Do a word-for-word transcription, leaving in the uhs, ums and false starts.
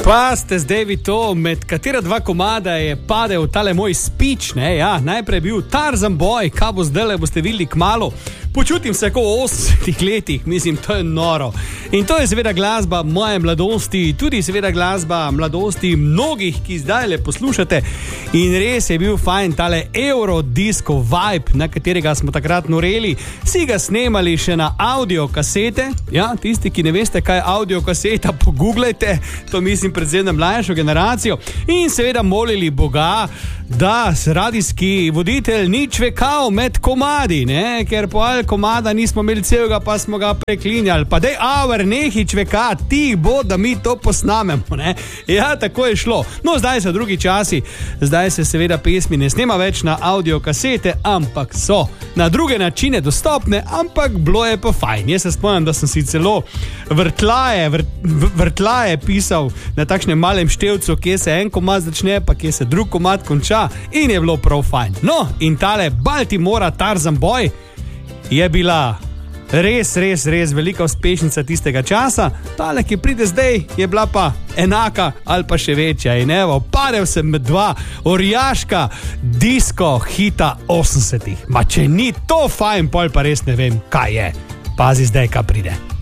Pa ste zdaj vi to, med katera dva komada je padel tale moj speech, ne, ja, najprej bil Tarzan Boy, kaj bo zdaj, boste videli kmalu. Počutim se kot v osemdesetih letih, mislim, to je noro. In to je seveda glasba moje mladosti, tudi seveda glasba mladosti mnogih, ki zdaj le poslušate. In res je bil fajn tale Eurodisco vibe, na katerega smo takrat noreli. Si ga snemali še na audio kasete. Ja, tisti, ki ne veste, kaj je audio kaseta, pogooglejte. To mislim predvsem na mlajšo generacijo. In seveda molili Boga, da radijski voditelj ni čvekal med komadi, ne? Ker po al komada nismo imeli celega, pa smo ga preklinjali. Pa dej, aver, nehi čveka, ti bo, da mi to posnamemo, ne? Ja, tako je šlo. No, zdaj so drugi časi, zdaj se seveda pesmi ne snema več na audio kasete, ampak so na druge načine dostopne, ampak bilo je pa fajn. Jaz se spomnim, da sem si celo vrtlaje, vrt, vrtlaje pisal na takšnem malem števcu, kje se en komad začne, pa kje se drug komad konča, in je bilo prav fajn. No, in tale Baltimora Tarzan Boy je bila res, res, res velika uspešnica tistega časa. Tale, ki pride zdaj, je bila pa enaka ali pa še večja. In evo, padel sem med dva orjaška disko hita osemdesetih. Ma če ni to fajn, pol pa res ne vem, kaj je. Pazi zdaj, kaj pride.